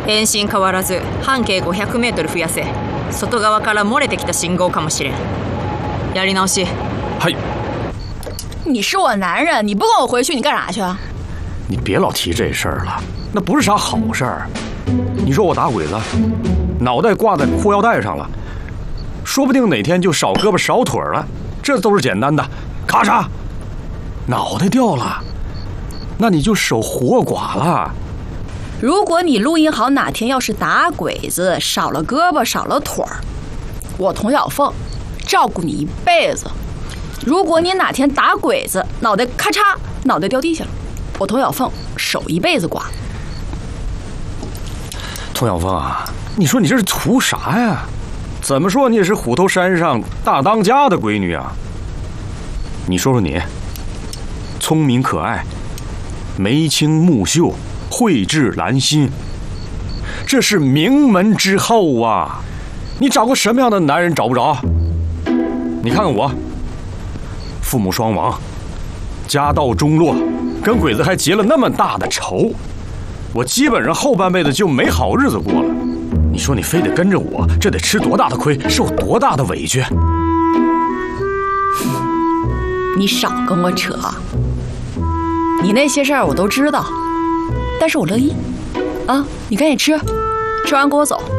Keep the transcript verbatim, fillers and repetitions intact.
遠心変わらず半径ごひゃくメートル増やせ。外側から漏れてきた信号かもしれん。やり直し。 嗨。 你是我男人，你不跟我回去，你干啥去啊？ 你别老提这事儿了，那不是啥好事儿。你说我打鬼子，脑袋挂在裤腰带上了，说不定哪天就少胳膊少腿了，这都是简单的。咔嚓，脑袋掉了，那你就守活寡了。 如果你录音好哪天要是打鬼子少了胳膊少了腿儿，我童小凤照顾你一辈子。如果你哪天打鬼子脑袋咔嚓脑袋掉地下了，我童小凤守一辈子寡。 童小凤啊，你说你这是图啥呀？怎么说你也是虎头山上大当家的闺女啊。你说说你，聪明可爱，眉清目秀，蕙质兰心，这是名门之后啊！你找个什么样的男人找不着？你看看我，父母双亡，家道中落，跟鬼子还结了那么大的仇，我基本上后半辈子就没好日子过了。你说你非得跟着我，这得吃多大的亏，受多大的委屈？ 你少跟我扯，你那些事儿我都知道，但是我乐意。啊，你赶紧吃，吃完跟我走。